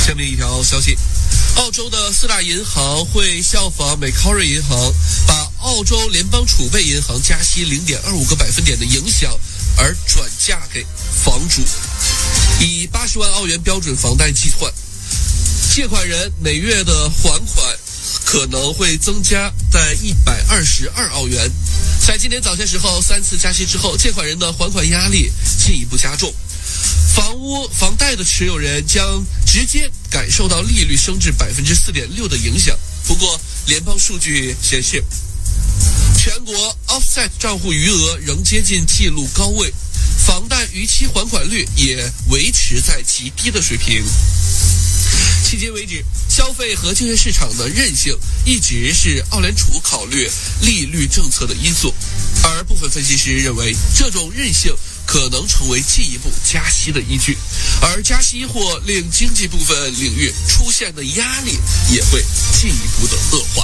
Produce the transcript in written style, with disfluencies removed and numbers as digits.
下面一条消息，澳洲的4大银行会效仿美康瑞银行，把澳洲联邦储备银行加息0.25个百分点的影响而转嫁给房主。以80万澳元标准房贷计算，借款人每月的还款可能会增加在122澳元。在今年早些时候3次加息之后，借款人的还款压力进一步加重，房贷的持有人将直接感受到利率升至4.6%的影响。不过，联邦数据显示，全国 offset 账户余额仍接近纪录高位，房贷逾期还款率也维持在极低的水平。迄今为止，消费和就业市场的韧性一直是澳联储考虑利率政策的因素，而部分分析师认为，这种韧性可能成为进一步加息的依据，而加息或令经济部分领域出现的压力也会进一步的恶化。